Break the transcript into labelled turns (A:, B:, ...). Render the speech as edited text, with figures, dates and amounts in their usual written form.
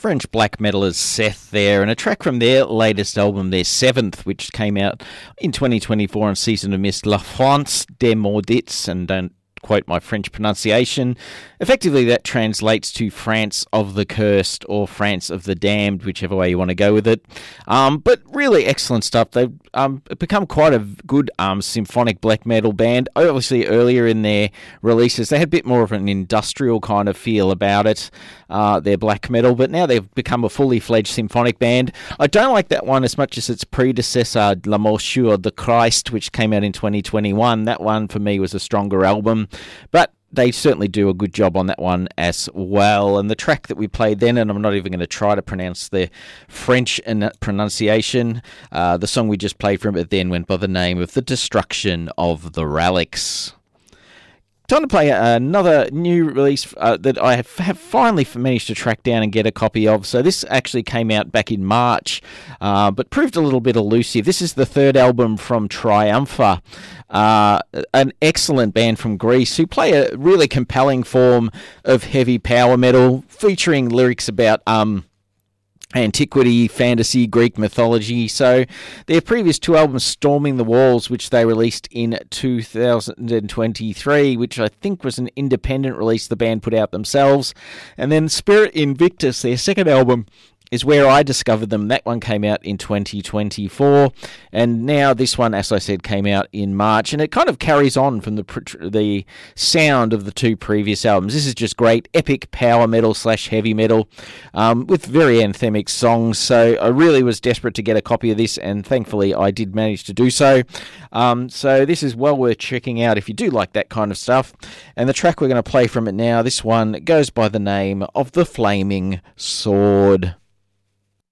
A: French black metalers Seth there, and a track from their latest album, their seventh, which came out in 2024 on Season of Mist, La France des Maudits, and don't quote my French pronunciation. Effectively, that translates to France of the Cursed or France of the Damned, whichever way you want to go with it. But really excellent stuff. They've become quite a good symphonic black metal band. Obviously, earlier in their releases, they had a bit more of an industrial kind of feel about it, their black metal, but now they've become a fully fledged symphonic band. I don't like that one as much as its predecessor, La Morsure de Christ, which came out in 2021. That one, for me, was a stronger album. But they certainly do a good job on that one as well. And the track that we played then, and I'm not even going to try to pronounce the French pronunciation, the song we just played from it then went by the name of The Destruction of the Relics. Time to play another new release that I have finally managed to track down and get a copy of. So this actually came out back in March, but proved a little bit elusive. This is the third album from Triumpha, an excellent band from Greece who play a really compelling form of heavy power metal, featuring lyrics about antiquity, fantasy, Greek mythology. So their previous two albums, Storming the Walls, which they released in 2023, which I think was an independent release the band put out themselves, and then Spirit Invictus, their second album, is where I discovered them. That one came out in 2024, and now this one, as I said, came out in March, and it kind of carries on from the sound of the two previous albums. This is just great epic power metal / heavy metal with very anthemic songs, so I really was desperate to get a copy of this, and thankfully I did manage to do so. So this is well worth checking out if you do like that kind of stuff. And the track we're going to play from it now, this one goes by the name of The Flaming Sword.